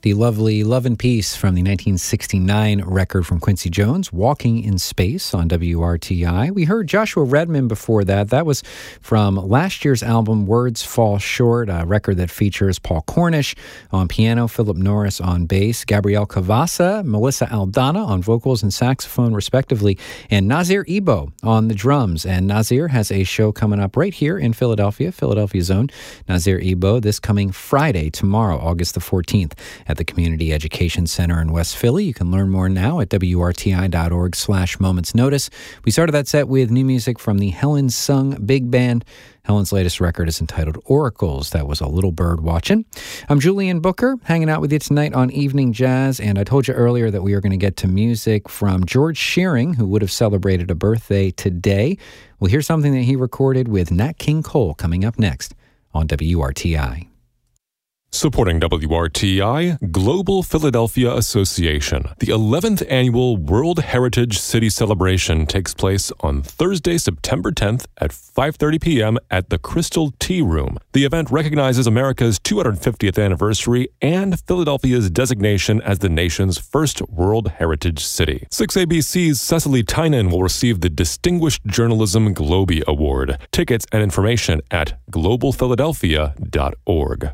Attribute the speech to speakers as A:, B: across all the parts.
A: The lovely Love and Peace from the 1969 record from Quincy Jones, Walking in Space on WRTI. We heard Joshua Redman before that. That was from last year's album, Words Fall Short, a record that features Paul Cornish on piano, Philip Norris on bass, Gabrielle Cavassa, Melissa Aldana on vocals and saxophone, respectively, and Nazir Ebo on the drums. And Nazir has a show coming up right here in Philadelphia's own Nazir Ebo, this coming Friday, tomorrow, August the 14th, at the Community Education Center in West Philly. You can learn more now at WRTI.org/Moments Notice. We started that set with new music from the Helen Sung Big Band. Helen's latest record is entitled Oracles. That was A Little Bird Watching. I'm Julian Booker, hanging out with you tonight on Evening Jazz, and I told you earlier that we are going to get to music from George Shearing, who would have celebrated a birthday today. We'll hear something that he recorded with Nat King Cole coming up next on WRTI.
B: Supporting WRTI, Global Philadelphia Association. The 11th Annual World Heritage City Celebration takes place on Thursday, September 10th at 5:30 p.m. at the Crystal Tea Room. The event recognizes America's 250th anniversary and Philadelphia's designation as the nation's first World Heritage City. 6ABC's Cecily Tynan will receive the Distinguished Journalism Globie Award. Tickets and information at globalphiladelphia.org.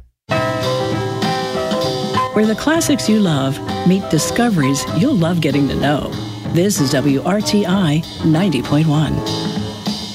C: Where the classics you love meet discoveries you'll love getting to know. This is WRTI 90.1.